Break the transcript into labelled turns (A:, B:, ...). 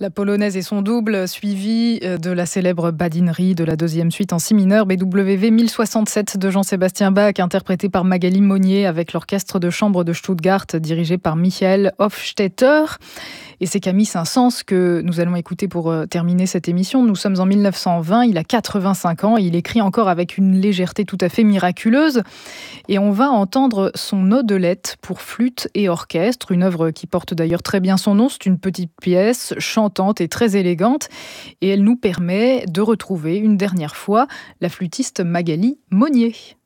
A: La polonaise et son double, suivi de la célèbre badinerie de la deuxième suite en si mineur, BWV 1067 de Jean-Sébastien Bach, interprété par Magali Monnier avec l'orchestre de chambre de Stuttgart, dirigé par Michael Hofstetter. Et c'est Camille Saint-Saëns que nous allons écouter pour terminer cette émission. Nous sommes en 1920, il a 85 ans et il écrit encore avec une légèreté tout à fait miraculeuse. Et on va entendre son Odelette pour flûte et orchestre, une œuvre qui porte d'ailleurs très bien son nom. C'est une petite pièce chantante et très élégante. Et elle nous permet de retrouver une dernière fois la flûtiste Magali Monnier.